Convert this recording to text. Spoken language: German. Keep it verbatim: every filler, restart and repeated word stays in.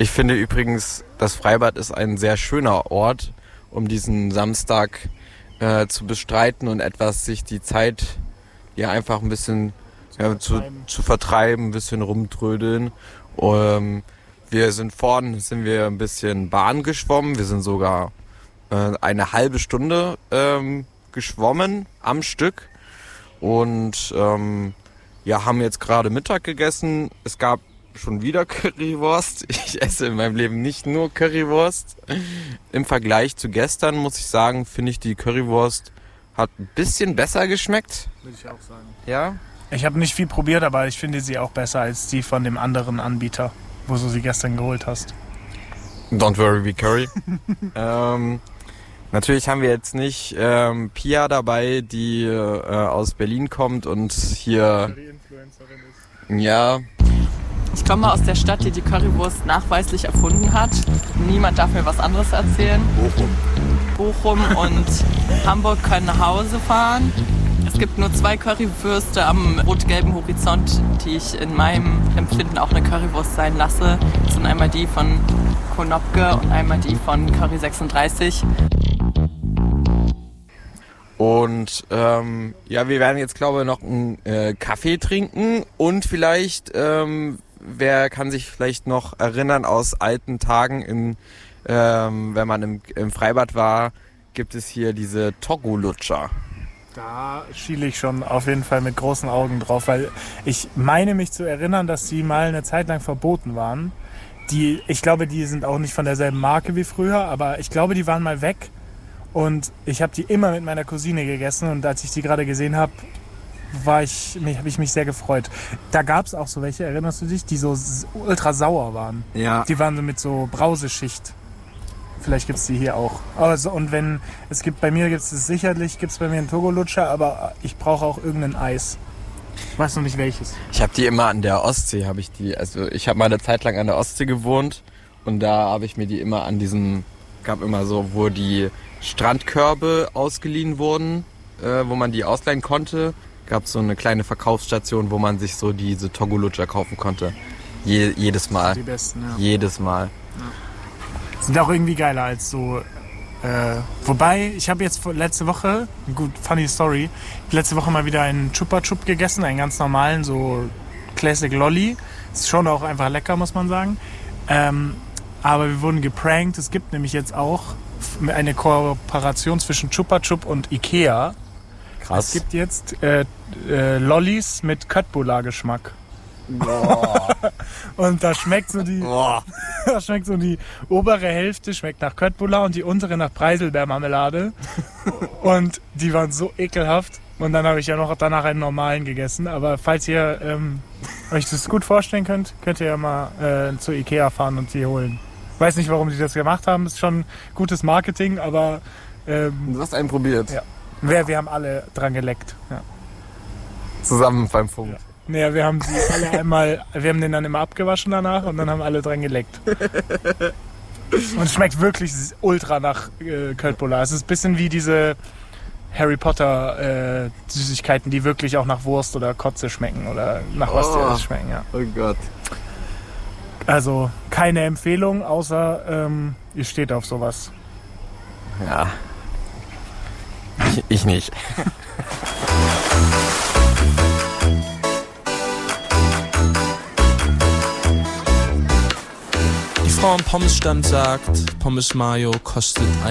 Ich finde übrigens, das Freibad ist ein sehr schöner Ort, um diesen Samstag äh, zu bestreiten und etwas sich die Zeit ja einfach ein bisschen zu, ja, vertreiben. Zu, zu vertreiben, ein bisschen rumtrödeln. Um, wir sind vorne, sind wir ein bisschen Bahn geschwommen. Wir sind sogar äh, eine halbe Stunde ähm, geschwommen am Stück und ähm, ja, haben jetzt gerade Mittag gegessen. Es gab schon wieder Currywurst. Ich esse in meinem Leben nicht nur Currywurst. Im Vergleich zu gestern muss ich sagen, finde ich die Currywurst hat ein bisschen besser geschmeckt. Würde ich auch sagen. Ja? Ich habe nicht viel probiert, aber ich finde sie auch besser als die von dem anderen Anbieter, wo du sie gestern geholt hast. Don't worry, we curry. ähm, natürlich haben wir jetzt nicht ähm, Pia dabei, die äh, aus Berlin kommt und hier... Die Influencerin ist. Ja... Ich komme aus der Stadt, die die Currywurst nachweislich erfunden hat. Niemand darf mir was anderes erzählen. Bochum. Bochum und Hamburg können nach Hause fahren. Es gibt nur zwei Currywürste am rot-gelben Horizont, die ich in meinem Empfinden auch eine Currywurst sein lasse. Das sind einmal die von Konopke und einmal die von Curry sechsunddreißig. Und ähm, ja, wir werden jetzt, glaube ich, noch einen äh, Kaffee trinken und vielleicht, ähm, wer kann sich vielleicht noch erinnern aus alten Tagen, in, ähm, wenn man im, im Freibad war, gibt es hier diese Togo-Lutscher. Da schiele ich schon auf jeden Fall mit großen Augen drauf, weil ich meine mich zu erinnern, dass die mal eine Zeit lang verboten waren. Die, ich glaube, die sind auch nicht von derselben Marke wie früher, aber ich glaube, die waren mal weg. Und ich habe die immer mit meiner Cousine gegessen und als ich die gerade gesehen habe, war ich, habe ich mich sehr gefreut. Da gab es auch so welche, erinnerst du dich, die so ultra sauer waren. Ja. Die waren so mit so Brauseschicht. Vielleicht gibt es die hier auch. Also, und wenn es gibt, bei mir gibt es sicherlich, gibt es bei mir einen Togo-Lutscher, aber ich brauche auch irgendein Eis. Ich weiß noch nicht welches. Ich habe die immer an der Ostsee, habe ich die, also ich habe mal eine Zeit lang an der Ostsee gewohnt und da habe ich mir die immer an diesem, gab immer so, wo die Strandkörbe ausgeliehen wurden, äh, wo man die ausleihen konnte. Gab es so eine kleine Verkaufsstation, wo man sich so diese Togo-Lutscher kaufen konnte. Je, jedes Mal. Die besten, ja. Jedes Mal. Ja. Sind auch irgendwie geiler als so. Äh, wobei, ich habe jetzt letzte Woche, gut, funny story, letzte Woche mal wieder einen Chupa Chup gegessen, einen ganz normalen, so Classic Lolli. Ist schon auch einfach lecker, muss man sagen. Ähm, aber wir wurden geprankt. Es gibt nämlich jetzt auch eine Kooperation zwischen Chupa Chup und Ikea. Krass. Es gibt jetzt äh, äh, Lollis mit Köttbullar-Geschmack. Boah. Und da schmeckt so die, Boah. da schmeckt so die obere Hälfte schmeckt nach Köttbullar und die untere nach Preiselbeermarmelade. Und die waren so ekelhaft. Und dann habe ich ja noch danach einen normalen gegessen. Aber falls ihr ähm, euch das gut vorstellen könnt, könnt ihr ja mal äh, zu Ikea fahren und die holen. Weiß nicht, warum die das gemacht haben. Ist schon gutes Marketing, aber ähm, Du hast einen probiert. Ja. Wir, wir haben alle dran geleckt. Ja. Zusammen beim Funk. Ja. Naja, wir haben sie alle einmal, wir haben den dann immer abgewaschen danach und dann haben alle dran geleckt. Und es schmeckt wirklich ultra nach äh, Köttbullar. Es ist ein bisschen wie diese Harry Potter äh, Süßigkeiten, die wirklich auch nach Wurst oder Kotze schmecken oder nach was Oh. die schmecken, ja. Oh Gott. Also keine Empfehlung, außer ähm, ihr steht auf sowas. Ja. Ich, ich nicht. Die Frau am Pommesstand sagt, Pommes Mayo kostet